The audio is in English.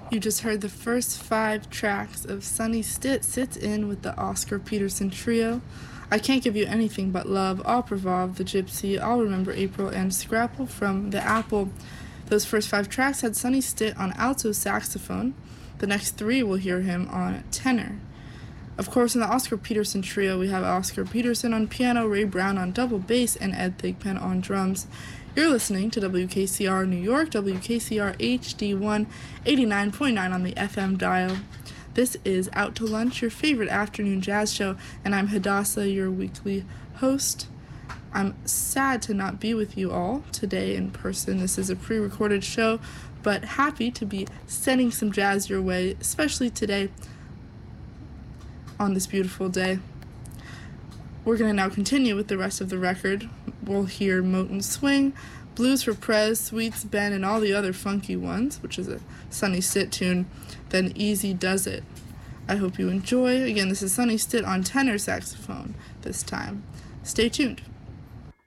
You just heard the first 5 tracks of Sonny Stitt Sits In with the Oscar Peterson Trio. I Can't Give You Anything But Love, Au Revoir, The Gypsy, I'll Remember April, and Scrapple from The Apple. Those first 5 tracks had Sonny Stitt on alto saxophone. The next 3 will hear him on tenor. Of course, in the Oscar Peterson Trio, we have Oscar Peterson on piano, Ray Brown on double bass, and Ed Thigpen on drums. You're listening to WKCR New York, WKCR HD1, 89.9 on the FM dial. This is Out to Lunch, your favorite afternoon jazz show, and I'm Hadassah, your weekly host. I'm sad to not be with you all today in person. This is a pre-recorded show, but happy to be sending some jazz your way, especially today on this beautiful day. We're going to now continue with the rest of the record. We'll hear Moten Swing, Blues for Prez, Sweets Ben, and all the other funky ones, which is a Sonny Stitt tune, then Easy Does It. I hope you enjoy. Again, this is Sonny Stitt on tenor saxophone this time. Stay tuned.